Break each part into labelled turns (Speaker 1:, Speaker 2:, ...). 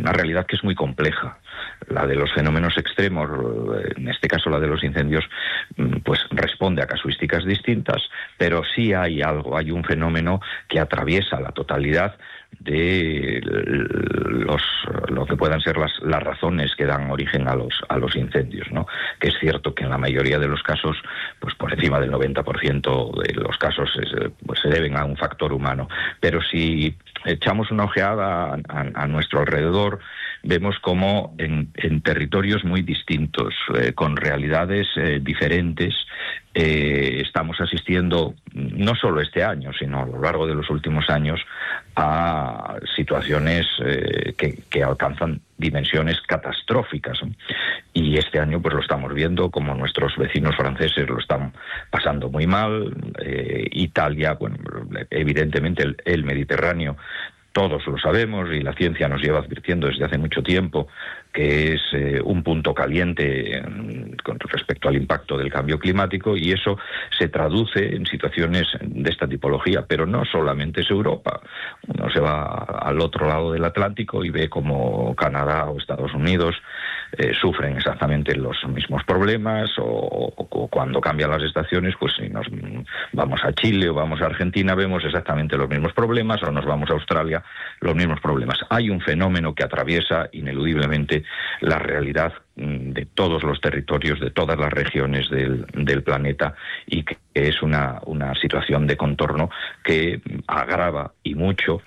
Speaker 1: una realidad que es muy compleja. La de los fenómenos extremos, en este caso la de los incendios, pues responde a casuísticas distintas, pero sí hay un fenómeno que atraviesa la totalidad de lo que puedan ser las razones que dan origen a los incendios, ¿no? Que es cierto que en la mayoría de los casos, pues por encima del 90% de los casos pues se deben a un factor humano. Pero si echamos una ojeada a nuestro alrededor, vemos cómo en territorios muy distintos, con realidades diferentes, estamos asistiendo, no solo este año, sino a lo largo de los últimos años, a situaciones que alcanzan dimensiones catastróficas. Y este año pues lo estamos viendo, como nuestros vecinos franceses lo están pasando muy mal. Italia, bueno, evidentemente el Mediterráneo, todos lo sabemos y la ciencia nos lleva advirtiendo desde hace mucho tiempo que es un punto caliente con respecto al impacto del cambio climático, y eso se traduce en situaciones de esta tipología, pero no solamente es Europa. Uno se va al otro lado del Atlántico y ve como Canadá o Estados Unidos sufren exactamente los mismos problemas, o cuando cambian las estaciones, pues si nos vamos a Chile o vamos a Argentina, vemos exactamente los mismos problemas, o nos vamos a Australia, los mismos problemas. Hay un fenómeno que atraviesa ineludiblemente la realidad de todos los territorios, de todas las regiones del planeta, y que es una situación de contorno que agrava y mucho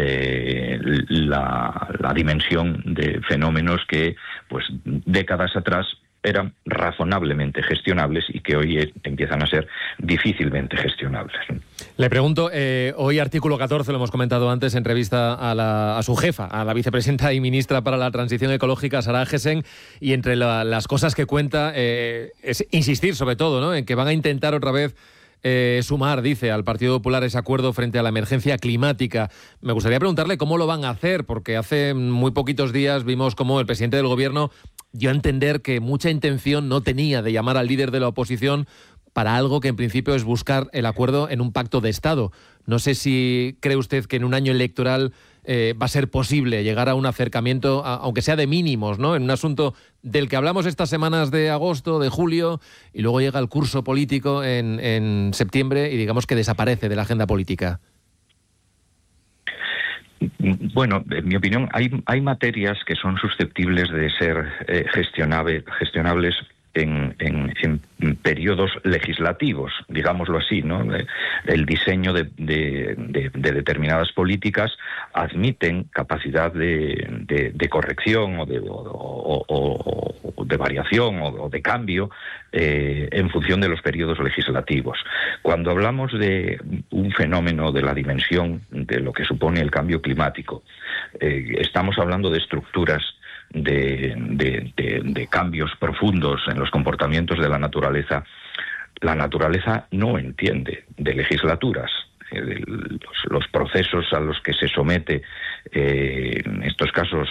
Speaker 1: la dimensión de fenómenos que pues décadas atrás eran razonablemente gestionables y que hoy empiezan a ser difícilmente gestionables.
Speaker 2: Le pregunto, hoy Artículo 14, lo hemos comentado antes, entrevista a su jefa, a la vicepresidenta y ministra para la Transición Ecológica, Sara Agesen, y entre las cosas que cuenta es insistir sobre todo, ¿no?, en que van a intentar otra vez sumar, dice, al Partido Popular ese acuerdo frente a la emergencia climática. Me gustaría preguntarle cómo lo van a hacer, porque hace muy poquitos días vimos cómo el presidente del Gobierno dio a entender que mucha intención no tenía de llamar al líder de la oposición para algo que en principio es buscar el acuerdo en un pacto de Estado. No sé si cree usted que en un año electoral va a ser posible llegar a un acercamiento, aunque sea de mínimos, ¿no?, en un asunto del que hablamos estas semanas de agosto, de julio, y luego llega el curso político en septiembre y digamos que desaparece de la agenda política.
Speaker 1: Bueno, en mi opinión, hay materias que son susceptibles de ser gestionables en periodos legislativos, digámoslo así, ¿no? El diseño de determinadas políticas admiten capacidad de corrección o de variación o de cambio en función de los periodos legislativos. Cuando hablamos de un fenómeno de la dimensión de lo que supone el cambio climático, estamos hablando de estructuras de cambios profundos en los comportamientos de la naturaleza. La naturaleza no entiende de legislaturas. Los procesos a los que se somete, en estos casos,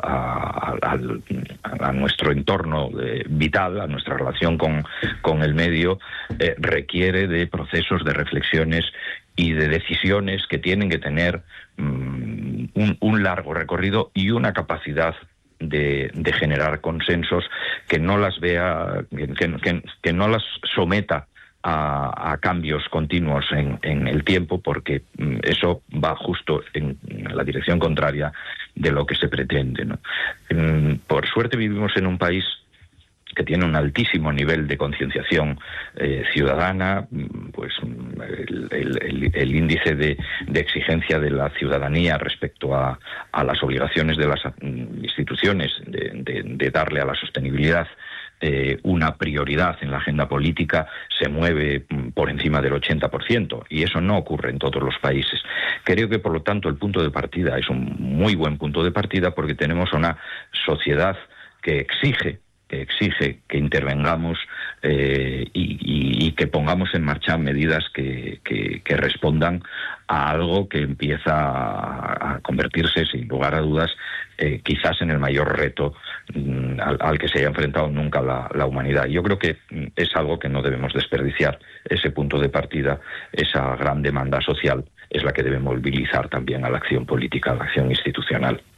Speaker 1: a nuestro entorno vital, a nuestra relación con el medio, requiere de procesos, de reflexiones y de decisiones que tienen que tener un largo recorrido y una capacidad de generar consensos que no las vea, que no las someta a cambios continuos en el tiempo, porque eso va justo en la dirección contraria de lo que se pretende, ¿no? Por suerte vivimos en un país que tiene un altísimo nivel de concienciación ciudadana, pues el índice de exigencia de la ciudadanía respecto a las obligaciones de las instituciones de darle a la sostenibilidad una prioridad en la agenda política se mueve por encima del 80%, y eso no ocurre en todos los países. Creo que, por lo tanto, el punto de partida es un muy buen punto de partida, porque tenemos una sociedad que exige que intervengamos y que pongamos en marcha medidas que respondan a algo que empieza a convertirse, sin lugar a dudas, quizás en el mayor reto al que se haya enfrentado nunca la humanidad. Yo creo que es algo que no debemos desperdiciar. Ese punto de partida, esa gran demanda social, es la que debe movilizar también a la acción política, a la acción institucional.